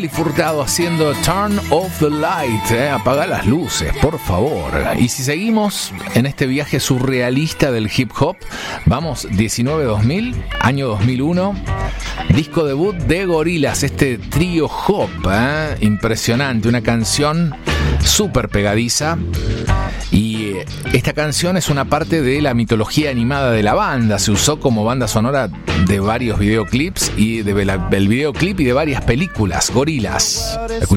Furtado haciendo Turn Off the Light, apaga las luces, por favor. Y si seguimos en este viaje surrealista del hip hop, vamos 19-2000, año 2001, disco debut de Gorillaz, este trío hop, impresionante, una canción súper pegadiza. Y esta canción es una parte de la mitología animada de la banda. Se usó como banda sonora de varios videoclips y del videoclip y de varias películas. Gorillaz. Escucha.